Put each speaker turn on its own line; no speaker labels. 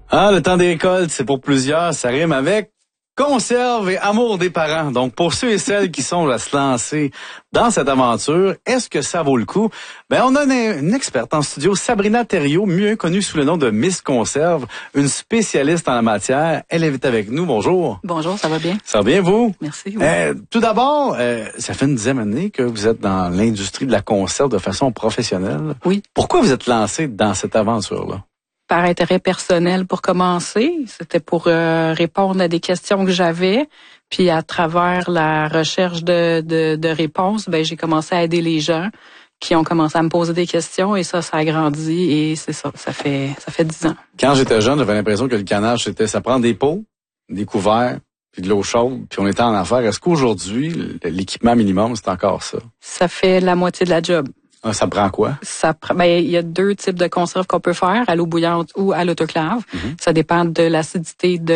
Ah, le temps des récoltes, c'est pour plusieurs, ça rime avec conserve et amour des parents. Donc, pour ceux et celles qui sont à se lancer dans cette aventure, est-ce que ça vaut le coup? Ben, on a une experte en studio, Sabrina Thériault, mieux connue sous le nom de Miss Conserve, une spécialiste en la matière. Elle est avec nous. Bonjour.
Bonjour, ça va bien?
Ça va bien, vous?
Merci. Oui.
Tout d'abord, ça fait une dizaine d'années que vous êtes dans l'industrie de la conserve de façon professionnelle.
Oui.
Pourquoi vous êtes lancé dans cette aventure-là?
Par intérêt personnel pour commencer, c'était pour répondre à des questions que j'avais. Puis à travers la recherche de réponses, ben j'ai commencé à aider les gens qui ont commencé à me poser des questions et ça a grandi et c'est ça, ça fait 10 ans.
Quand j'étais jeune, j'avais l'impression que le canage, ça prend des pots, des couverts, puis de l'eau chaude, puis on était en affaires. Est-ce qu'aujourd'hui, l'équipement minimum, c'est encore ça?
Ça fait la moitié de la job.
Ah, ça prend quoi?
Il y a 2 types de conserves qu'on peut faire, à l'eau bouillante ou à l'autoclave. Ça dépend de l'acidité de